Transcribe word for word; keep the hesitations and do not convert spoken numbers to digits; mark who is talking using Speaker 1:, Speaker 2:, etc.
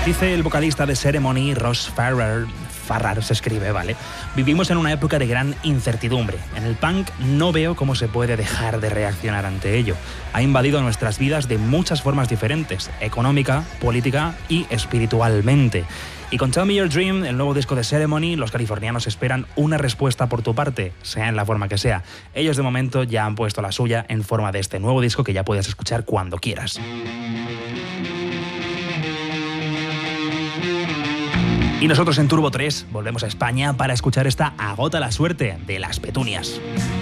Speaker 1: Dice el vocalista de Ceremony, Ross Farrar, Farrar se escribe, ¿vale? Vivimos en una época de gran incertidumbre. En el punk no veo cómo se puede dejar de reaccionar ante ello. Ha invadido nuestras vidas de muchas formas diferentes, económica, política y espiritualmente. Y con Tell Me Your Dream, el nuevo disco de Ceremony, los californianos esperan una respuesta por tu parte, sea en la forma que sea. Ellos de momento ya han puesto la suya en forma de este nuevo disco que ya puedes escuchar cuando quieras. Y nosotros en Turbo tres volvemos a España para escuchar esta Agota la suerte de Las Petunias.